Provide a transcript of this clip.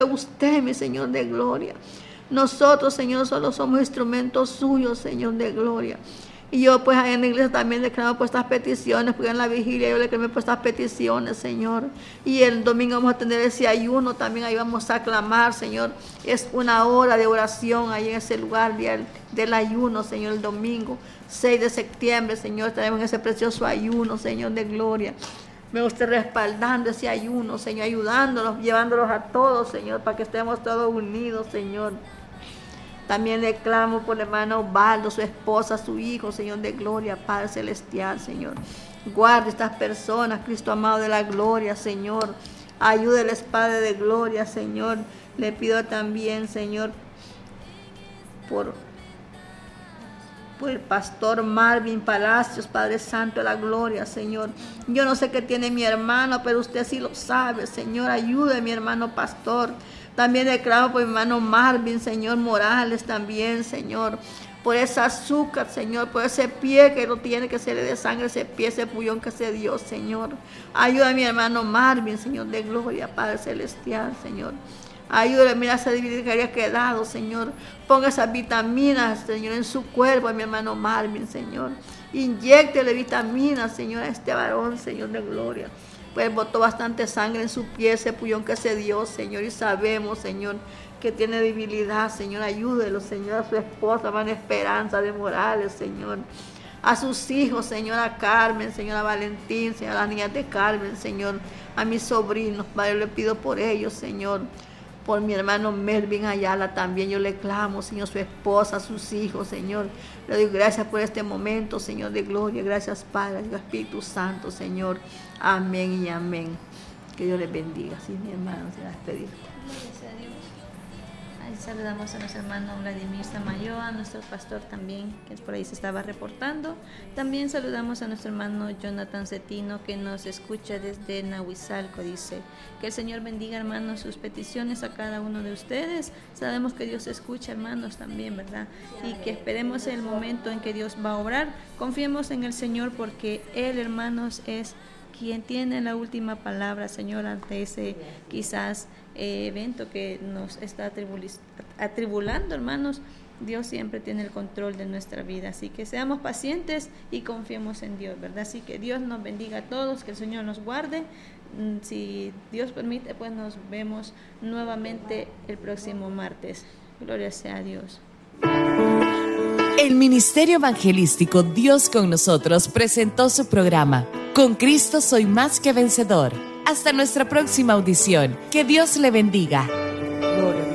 usted, mi Señor de gloria. Nosotros, Señor, solo somos instrumentos suyos, Señor de gloria. Y yo pues en la iglesia también le clamo por estas peticiones, porque en la vigilia yo le clamé por estas peticiones, Señor. Y el domingo vamos a tener ese ayuno, también ahí vamos a clamar, Señor. Es una hora de oración ahí en ese lugar del ayuno, Señor, el domingo 6 de septiembre, Señor, estaremos en ese precioso ayuno, Señor de gloria. Me gusta respaldando ese ayuno, Señor, ayudándonos, llevándolos a todos, Señor, para que estemos todos unidos, Señor. También le clamo por el hermano Osvaldo, su esposa, su hijo, Señor de gloria, Padre celestial, Señor. Guarde estas personas, Cristo amado de la gloria, Señor. Ayúdeles, Padre de gloria, Señor. Le pido también, Señor, por el pastor Marvin Palacios, Padre Santo de la gloria, Señor. Yo no sé qué tiene mi hermano, pero usted sí lo sabe, Señor. Ayude a mi hermano pastor. También declaro por mi hermano Marvin, Señor Morales también, Señor. Por ese azúcar, Señor, por ese pie que no tiene, que se le dé sangre, ese pie, ese puñón que se dio, Señor. Ayuda a mi hermano Marvin, Señor de gloria, Padre celestial, Señor. Ayúdale, mira esa debilidad que había quedado, Señor. Ponga esas vitaminas, Señor, en su cuerpo a mi hermano Marvin, Señor. Inyéctele vitaminas, Señor, a este varón, Señor de gloria. Pues botó bastante sangre en su pie, ese puñón que se dio, Señor. Y sabemos, Señor, que tiene debilidad, Señor. Ayúdelo, Señor, a su esposa, hermana Esperanza de Morales, Señor. A sus hijos, Señor, a Carmen, Señor, a Valentín, Señor, a las niñas de Carmen, Señor. A mis sobrinos, Padre, le pido por ellos, Señor. Por mi hermano Melvin Ayala también yo le clamo, Señor, su esposa, sus hijos, Señor. Le doy gracias por este momento, Señor de gloria. Gracias, Padre, Dios, Espíritu Santo, Señor. Amén y amén. Que Dios les bendiga. Sí, mi hermano, se va a despedir. Gracias a Dios. Ahí saludamos a nuestro hermano Vladimir Samayoa, nuestro pastor también, que por ahí se estaba reportando. También saludamos a nuestro hermano Jonathan Cetino, que nos escucha desde Nahuizalco, dice. Que el Señor bendiga, hermanos, sus peticiones a cada uno de ustedes. Sabemos que Dios escucha, hermanos, también, ¿verdad? Y que esperemos el momento en que Dios va a obrar. Confiemos en el Señor porque Él, hermanos, es quien tiene la última palabra, Señor, ante ese quizás evento que nos está atribulando, hermanos. Dios siempre tiene el control de nuestra vida, así que seamos pacientes y confiemos en Dios, ¿verdad? Así que Dios nos bendiga a todos, que el Señor nos guarde. Si Dios permite, pues nos vemos nuevamente el próximo martes. Gloria sea a Dios. El Ministerio Evangelístico Dios con Nosotros presentó su programa Con Cristo soy más que vencedor. Hasta nuestra próxima audición. Que Dios le bendiga.